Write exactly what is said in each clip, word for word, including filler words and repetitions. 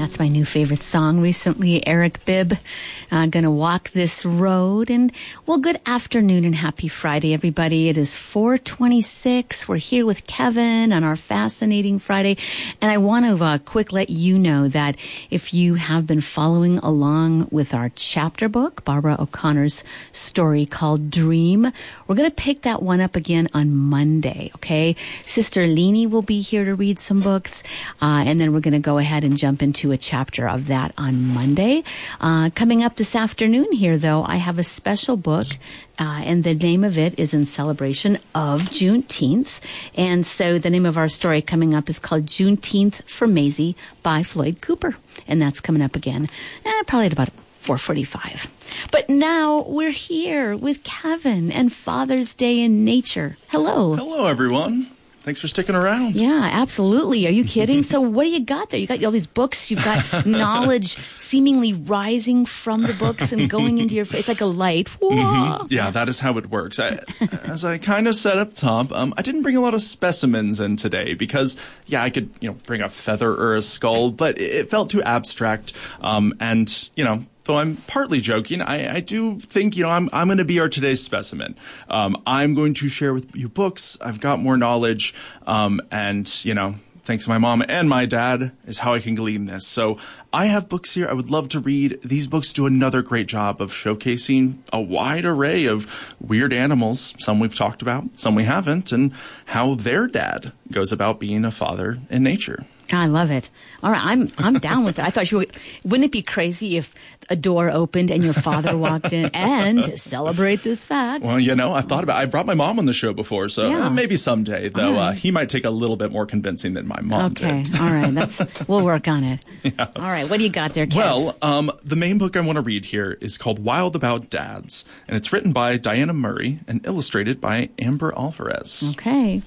That's my new favorite song recently. Eric Bibb, uh, gonna walk this road. And, well, good afternoon and happy Friday, everybody. It is four twenty-six. We're here with Kevin on our fascinating Friday. And I want to uh, quick let you know that if you have been following along with our chapter book, Barbara O'Connor's story called Dream, we're gonna pick that one up again on Monday, okay? Sister Leni will be here to read some books, uh, and then we're gonna go ahead and jump into a chapter of that on Monday. Uh, coming up this afternoon here, though, I have a special book, uh, and the name of it is in celebration of Juneteenth. And so the name of our story coming up is called Juneteenth for Maisie by Floyd Cooper. And that's coming up again, eh, probably at about four forty-five. But now we're here with Kevin and Father's Day in Nature. Hello. Hello, everyone. Thanks for sticking around. Yeah, absolutely. Are you kidding? So what do you got there? You got all these books. You've got knowledge seemingly rising from the books and going into your face like a light. Mm-hmm. Yeah, that is how it works. I, as I kind of said up top, um, I didn't bring a lot of specimens in today because, yeah, I could, you know, bring a feather or a skull, but it felt too abstract. Um, and, you know, though I'm partly joking, I, I do think, you know, I'm I'm going to be our today's specimen. Um, I'm going to share with you books. I've got more knowledge, um, and, you know, thanks to my mom and my dad is how I can glean this. So I have books here I would love to read. These books do another great job of showcasing a wide array of weird animals, some we've talked about, some we haven't, and how their dad goes about being a father in nature. I love it. All right, I'm I'm down with it. I thought you would. Wouldn't it be crazy if a door opened and your father walked in? And to celebrate this fact. Well, you know, I thought about. I brought my mom on the show before, so Yeah. uh, maybe someday. Though All right. uh, he might take a little bit more convincing than my mom Okay, did. all right. That's we'll work on it. Yeah. All right, what do you got there, Kev? Well, um, the main book I want to read here is called Wild About Dads, and it's written by Diana Murray and illustrated by Amber Alvarez. Okay.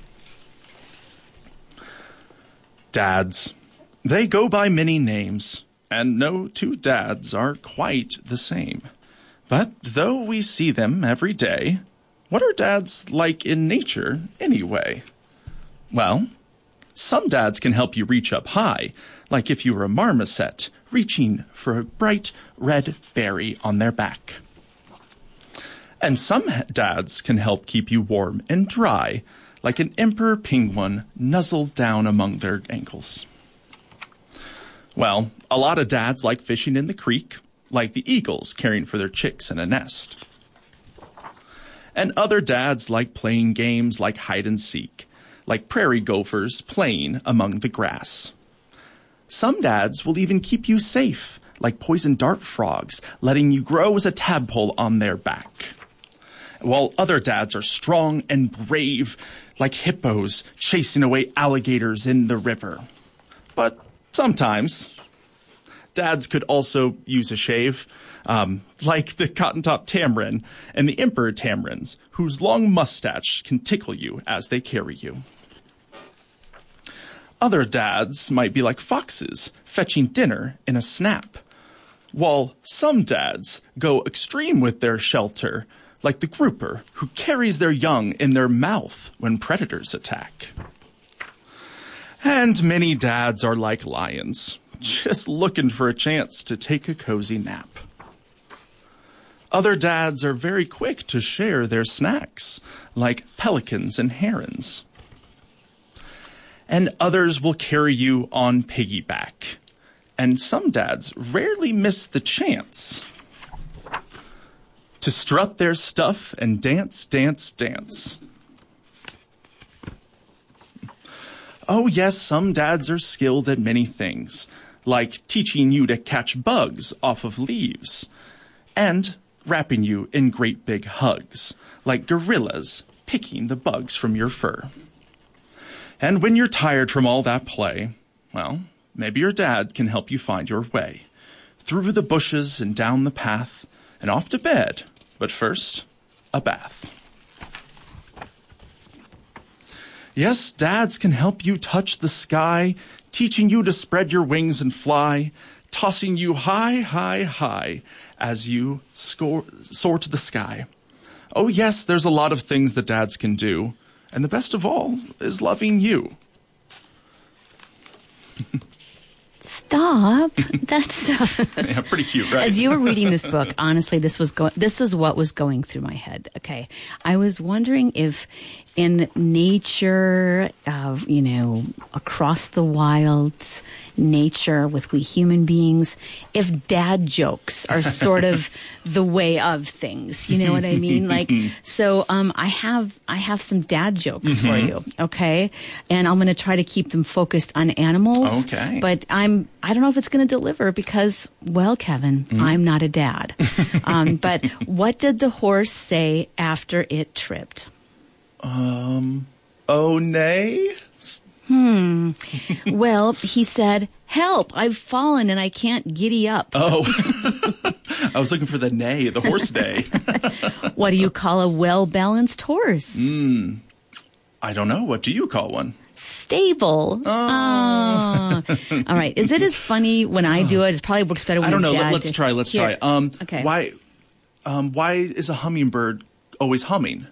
Dads. They go by many names, and no two dads are quite the same. But though we see them every day, what are dads like in nature anyway? Well, some dads can help you reach up high, like if you were a marmoset reaching for a bright red berry on their back. And some dads can help keep you warm and dry, like an emperor penguin nuzzled down among their ankles. Well, a lot of dads like fishing in the creek, like the eagles caring for their chicks in a nest. And other dads like playing games like hide and seek, like prairie gophers playing among the grass. Some dads will even keep you safe, like poison dart frogs, letting you grow as a tadpole on their back. While other dads are strong and brave, like hippos chasing away alligators in the river. But sometimes, dads could also use a shave, um, like the cotton-top tamarin and the emperor tamarins, whose long mustache can tickle you as they carry you. Other dads might be like foxes, fetching dinner in a snap, while some dads go extreme with their shelter, like the grouper who carries their young in their mouth when predators attack. And many dads are like lions, just looking for a chance to take a cozy nap. Other dads are very quick to share their snacks, like pelicans and herons. And others will carry you on piggyback. And some dads rarely miss the chance to strut their stuff and dance, dance, dance. Oh, yes, some dads are skilled at many things, like teaching you to catch bugs off of leaves, and wrapping you in great big hugs, like gorillas picking the bugs from your fur. And when you're tired from all that play, well, maybe your dad can help you find your way, through the bushes and down the path, and off to bed, but first, a bath. Yes, dads can help you touch the sky, teaching you to spread your wings and fly, tossing you high, high, high as you score, soar to the sky. Oh yes, there's a lot of things that dads can do, and the best of all is loving you. Stop. That's uh, Yeah, pretty cute, right? As you were reading this book, honestly, this was go- this is what was going through my head. Okay, I was wondering if in nature, uh, you know, across the wilds, nature with we human beings, if dad jokes are sort of the way of things. You know what I mean? Like, so um, I have I have some dad jokes mm-hmm. for you. Okay, and I'm going to try to keep them focused on animals. Okay, but I'm I don't know if it's going to deliver because, well, Kevin, mm. I'm not a dad. um, but what did the horse say after it tripped? Um, oh, nay? Hmm. Well, he said, help, I've fallen and I can't giddy up. Oh, I was looking for the neigh, the horse neigh. What do you call a well-balanced horse? Hmm. I don't know. What do you call one? Stable. Oh. Oh. All right. Is it as funny when I do it? It probably works better when I don't know. Dad Let, let's did. try. Let's Here. try. Um, okay. Why, um, why is a hummingbird always humming?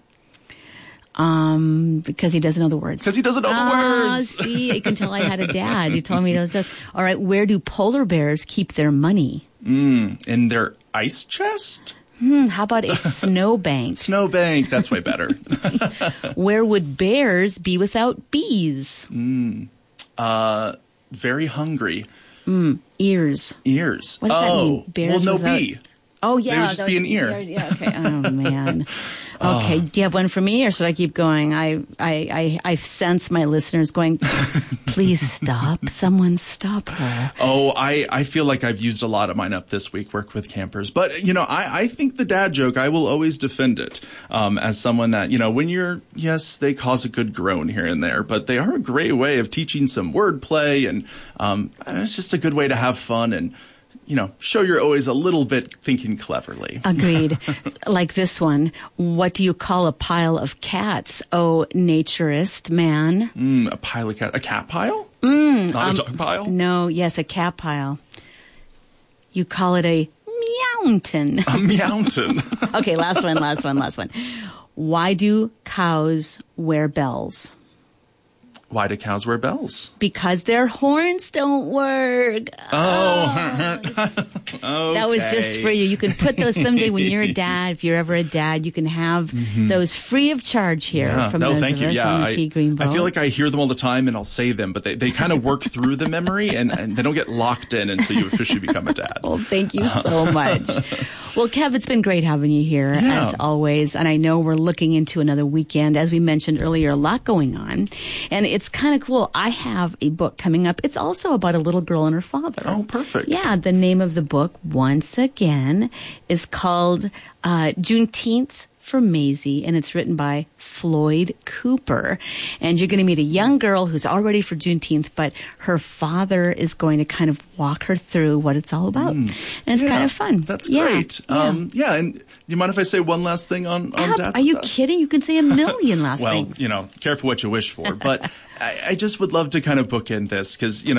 Um, because he doesn't know the words. Because he doesn't know the ah, words. See, you can tell I had a dad. You told me those. All right. Where do polar bears keep their money? Mm, in their ice chest? Hmm, how about a snowbank? Snowbank. That's way better. Where would bears be without bees? Mm, uh, very hungry. Mm, ears. Ears. What does oh, that mean? Bears well, no without... bee. Oh, yeah. They would just that be was, an ear. Yeah, okay. Oh, man. Okay. Do you have one for me or should I keep going? I, I, I, I sense my listeners going, please stop. Someone stop her. Oh, I, I feel like I've used a lot of mine up this week, work with campers. But, you know, I, I think the dad joke, I will always defend it um, as someone that, you know, when you're, yes, they cause a good groan here and there, but they are a great way of teaching some wordplay. And um, it's just a good way to have fun and, you know, show you're always a little bit thinking cleverly. Agreed. Like this one. What do you call a pile of cats? Oh, naturist man. Mm, a pile of cat. A cat pile? Mm, Not um, a dog pile? No, yes, a cat pile. You call it a mountain. A mountain. Okay, last one, last one, last one. Why do cows wear bells? Why do cows wear bells? Because their horns don't work. Oh. Oh. That was just for you. You can put those someday when you're a dad. If you're ever a dad, you can have mm-hmm. those free of charge here yeah. from no, those thank of you. us Yeah, on the I, Key Green Boat. I feel like I hear them all the time and I'll say them, but they, they kind of work through the memory and, and they don't get locked in until you officially become a dad. Well, thank you so much. Well, Kev, it's been great having you here, yeah. as always. And I know we're looking into another weekend. As we mentioned earlier, a lot going on. And it's kind of cool. I have a book coming up. It's also about a little girl and her father. Oh, perfect. Yeah, the name of the book, once again, is called uh, Juneteenth for Maisie, and it's written by Floyd Cooper. And you're going to meet a young girl who's all ready for Juneteenth, but her father is going to kind of walk her through what it's all about. Mm. And it's yeah, kind of fun. That's yeah, great. Yeah. Um, yeah, and do you mind if I say one last thing on, on Ab- Dad's Are you with Us? kidding? You can say a million last well, things. Well, you know, careful what you wish for. But I, I just would love to kind of bookend this because, you know,